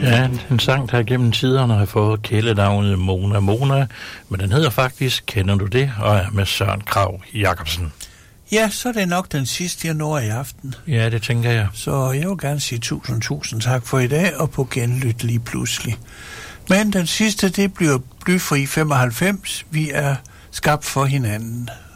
Ja, en sang, der gennem tiderne har fået kælenavnet Mona Mona, men den hedder faktisk Kender du det? Og er med Søren Krag Jacobsen. Ja, så er det nok den sidste, jeg når i aften. Ja, det tænker jeg. Så jeg vil gerne sige tusind tak for i dag, og på genlyt lige pludselig. Men den sidste, det bliver Blyfri 95. Vi er skabt for hinanden.